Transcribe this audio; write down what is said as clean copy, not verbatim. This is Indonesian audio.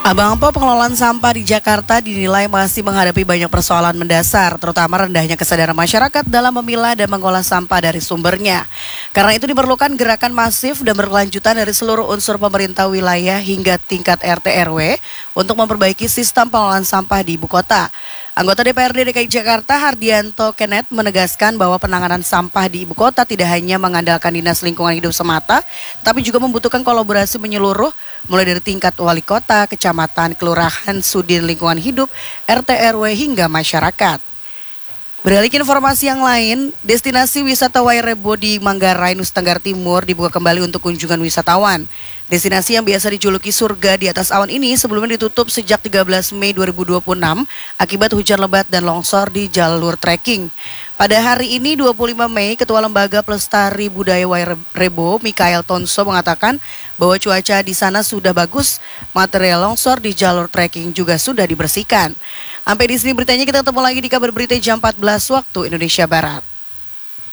Abang Po, pengelolaan sampah di Jakarta dinilai masih menghadapi banyak persoalan mendasar, terutama rendahnya kesadaran masyarakat dalam memilah dan mengolah sampah dari sumbernya. Karena itu diperlukan gerakan masif dan berkelanjutan dari seluruh unsur pemerintah wilayah hingga tingkat RT RW untuk memperbaiki sistem pengelolaan sampah di ibu kota. Anggota DPRD DKI Jakarta Hardianto Kenneth menegaskan bahwa penanganan sampah di ibu kota tidak hanya mengandalkan Dinas Lingkungan Hidup semata, tapi juga membutuhkan kolaborasi menyeluruh mulai dari tingkat wali kota, kecamatan, kelurahan, sudin lingkungan hidup, RT RW hingga masyarakat. Beralih ke informasi yang lain, destinasi wisata Wairebo di Manggarai, Nusa Tenggara Timur dibuka kembali untuk kunjungan wisatawan. Destinasi yang biasa dijuluki surga di atas awan ini sebelumnya ditutup sejak 13 Mei 2026 akibat hujan lebat dan longsor di jalur trekking. Pada hari ini 25 Mei, Ketua Lembaga Pelestari Budaya Wairebo, Mikael Tonso mengatakan bahwa cuaca di sana sudah bagus, material longsor di jalur trekking juga sudah dibersihkan. Sampai di sini beritanya, kita ketemu lagi di kabar berita jam 14 waktu Indonesia Barat.